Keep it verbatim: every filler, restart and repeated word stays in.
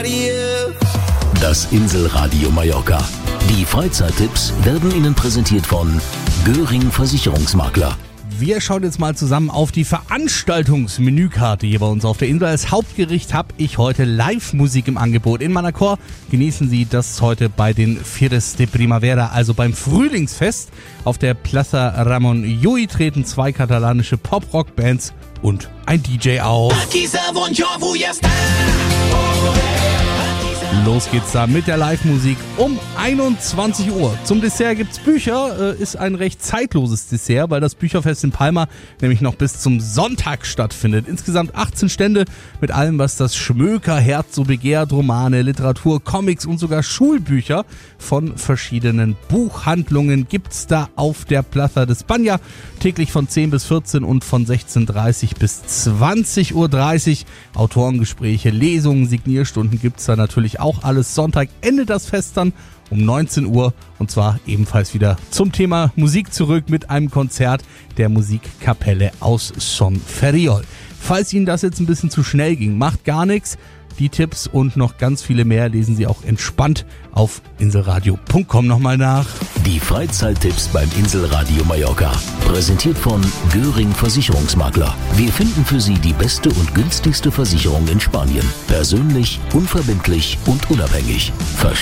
Das Inselradio Mallorca. Die Freizeittipps werden Ihnen präsentiert von Göring Versicherungsmakler. Wir schauen jetzt mal zusammen auf die Veranstaltungsmenükarte hier bei uns auf der Insel. Als Hauptgericht habe ich heute Live-Musik im Angebot. In Manacor genießen Sie das heute bei den Fires de Primavera, also beim Frühlingsfest. Auf der Plaza Ramon Llull treten zwei katalanische Pop-Rock-Bands und ein D J auf. Los geht's da mit der Live-Musik um einundzwanzig Uhr. Zum Dessert gibt's Bücher, äh, ist ein recht zeitloses Dessert, weil das Bücherfest in Palma nämlich noch bis zum Sonntag stattfindet. Insgesamt achtzehn Stände mit allem, was das Schmökerherz so begehrt. Romane, Literatur, Comics und sogar Schulbücher von verschiedenen Buchhandlungen gibt's da auf der Plaza de España. Täglich von zehn bis vierzehn und von sechzehn Uhr dreißig bis zwanzig Uhr dreißig. Autorengespräche, Lesungen, Signierstunden gibt's da natürlich auch. Auch alles. Sonntag endet das Fest dann um neunzehn Uhr und zwar ebenfalls wieder zum Thema Musik zurück mit einem Konzert der Musikkapelle aus Son Ferriol. Falls Ihnen das jetzt ein bisschen zu schnell ging, macht gar nichts. Die Tipps und noch ganz viele mehr lesen Sie auch entspannt auf inselradio punkt com nochmal nach. Die Freizeittipps beim Inselradio Mallorca. Präsentiert von Göring Versicherungsmakler. Wir finden für Sie die beste und günstigste Versicherung in Spanien. Persönlich, unverbindlich und unabhängig. Verstehen